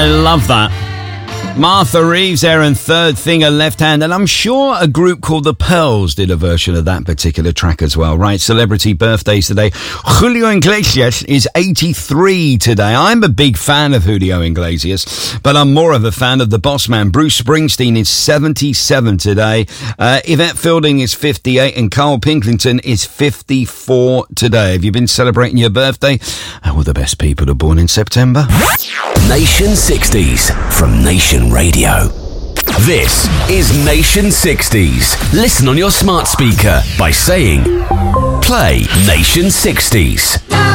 I love that. Martha Reeves there, and Third Finger Left Hand, and I'm sure a group called The Pearls did a version of that particular track as well. Right, celebrity birthdays today. Julio Iglesias is 83 today. I'm a big fan of Julio Iglesias, but I'm more of a fan of the boss man. Bruce Springsteen is 77 today. Yvette Fielding is 58, and Carl Pilkington is 54 today. Have you been celebrating your birthday? All the best people are born in September. Nation 60s from Nation Radio. This is Nation 60s. Listen on your smart speaker by saying, play Nation 60s.